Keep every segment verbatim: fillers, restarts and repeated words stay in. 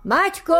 Maťko!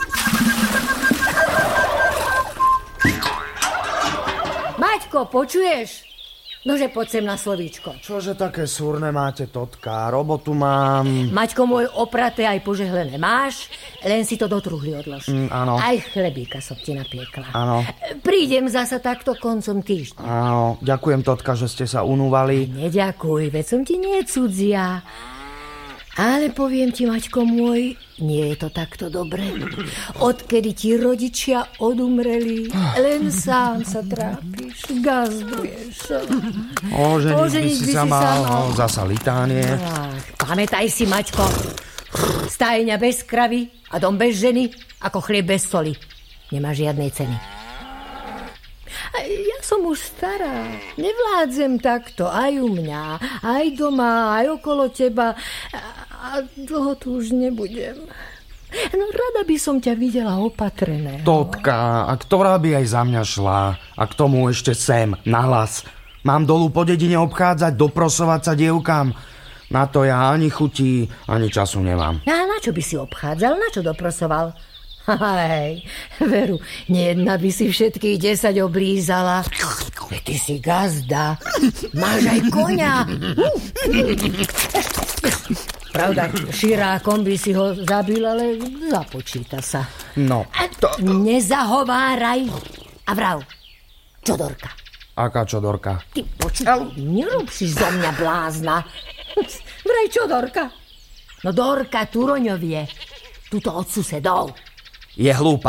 Maťko, počuješ? Nože poď sem na slovíčko. Čože také súrne máte, Totka? Robotu mám. Maťko môj, opraté aj požehlené máš, len si to do truhly odlož. Mm, áno. Aj chlebíka som ti napiekla. Áno. Prídem zasa takto koncom týždňa. Áno, ďakujem, Totka, že ste sa unúvali. Neďakuj, veď som ti nie cudzia. Ale poviem ti, Maťko môj, nie je to takto dobre. Odkedy ti rodičia odumreli, len sám sa trápiš, gazduješ. Oženiť by si sa mal, no, zasa litánie. Ach, pamätaj si, Maťko, stajňa bez kravy a dom bez ženy, ako chlieb bez soli. Nemá žiadnej ceny. Ja som už stará, nevládzem takto aj u mňa, aj doma, aj okolo teba a dlho tu už nebudem. No rada by som ťa videla opatreného. Totka, a ktorá by aj za mňa šla? A k tomu ešte sem, nahlas. Mám dolu po dedine obchádzať, doprosovať sa dievkám. Na to ja ani chutí, ani času nemám. A na čo by si obchádzal? Na čo doprosoval? Hej, veru, nejedna by si všetkých desať oblízala. Veď ty si gazda, máš aj koňa. Pravda, širákom by si ho zabil, ale započíta sa. No, to... Nezahováraj. A vrav, čodorka. Aká čodorka? Ty počuj, nerob si zo mňa blázna. Vraj čodorka. No Dorka Turoňovie, tuto od susedov. Je hlúpa.